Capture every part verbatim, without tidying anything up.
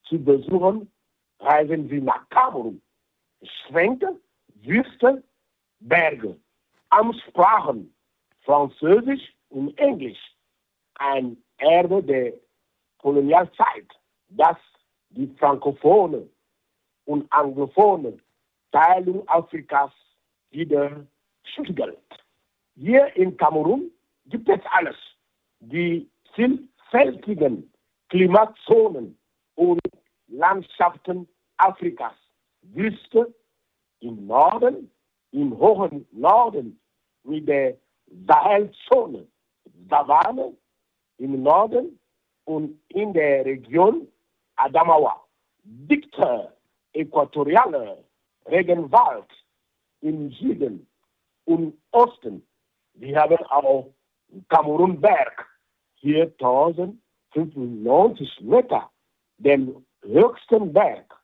zu besuchen, reisen Sie nach Kamerun. Schränke, Wüste, Berge, Amtssprachen, Französisch und Englisch. Ein Erbe der Kolonialzeit, das die frankophone und anglophone Teilung Afrikas wieder spiegelt. Hier in Kamerun gibt es alles. Die vielfältigen Klimazonen und Landschaften Afrikas. Wüste im Norden, im hohen Norden mit der Sahelzone, Savanne im Norden und in der Region Adamawa. Dichter äquatorialer Regenwald im Süden und Osten. Wir haben auch Kamerunberg, hier tausendfünfundneunzig Meter, den höchsten Berg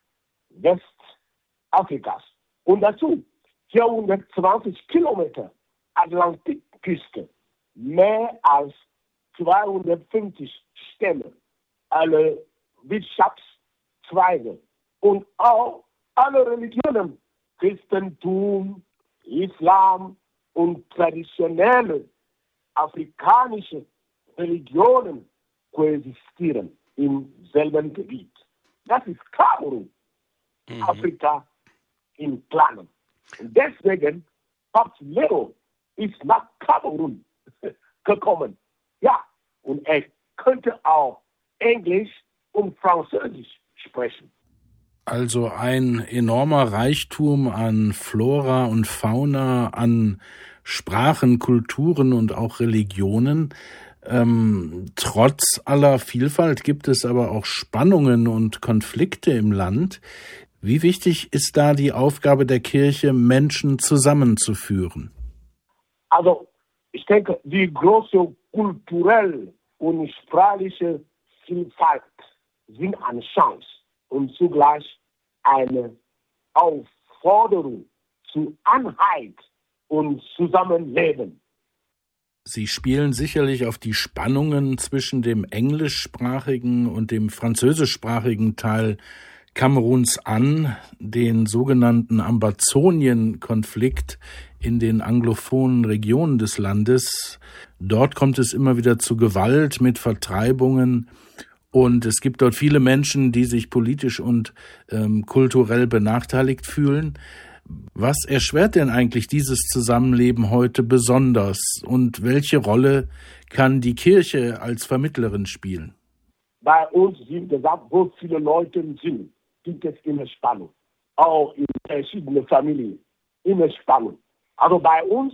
Westafrikas. Und dazu vierhundertzwanzig Kilometer Atlantikküste, mehr als zweihundertfünfzig Stämme, alle Wirtschaftszweige und auch alle Religionen, Christentum, Islam und traditionelle afrikanische Religionen koexistieren im selben Gebiet. Das ist Kamerun, mhm. Afrika im Kleinen. Und deswegen, Papst Leo ist nach Kamerun gekommen. Ja, und er könnte auch Englisch und Französisch sprechen. Also ein enormer Reichtum an Flora und Fauna, an Sprachen, Kulturen und auch Religionen. Ähm, trotz aller Vielfalt gibt es aber auch Spannungen und Konflikte im Land. Wie wichtig ist da die Aufgabe der Kirche, Menschen zusammenzuführen? Also ich denke, die große kulturelle und sprachliche Vielfalt sind eine Chance und zugleich eine Aufforderung zu Einheit und Zusammenleben. Sie spielen sicherlich auf die Spannungen zwischen dem englischsprachigen und dem französischsprachigen Teil Kameruns an, den sogenannten Ambazonien-Konflikt in den anglophonen Regionen des Landes. Dort kommt es immer wieder zu Gewalt mit Vertreibungen und es gibt dort viele Menschen, die sich politisch und ähm, kulturell benachteiligt fühlen. Was erschwert denn eigentlich dieses Zusammenleben heute besonders und welche Rolle kann die Kirche als Vermittlerin spielen? Bei uns, wie gesagt, wo viele Leute sind, gibt es immer Spannung. Auch in verschiedenen Familien immer Spannung. Also bei uns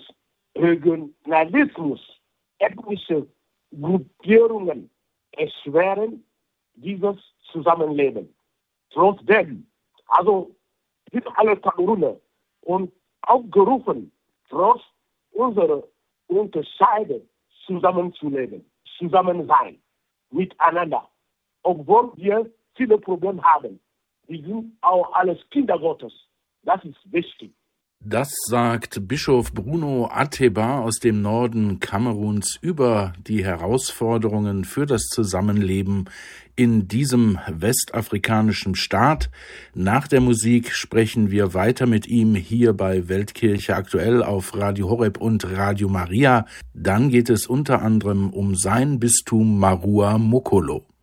Regionalismus, ethnische Gruppierungen erschweren dieses Zusammenleben. Trotzdem, also sind alle Kameruner und aufgerufen, trotz unserer Unterscheide zusammenzuleben, zusammen sein, miteinander. Obwohl wir viele Probleme haben. Wir sind auch alles Kinder Gottes. Das ist wichtig. Das sagt Bischof Bruno Ateba aus dem Norden Kameruns über die Herausforderungen für das Zusammenleben in diesem westafrikanischen Staat. Nach der Musik sprechen wir weiter mit ihm hier bei Weltkirche aktuell auf Radio Horeb und Radio Maria. Dann geht es unter anderem um sein Bistum Marua Mokolo.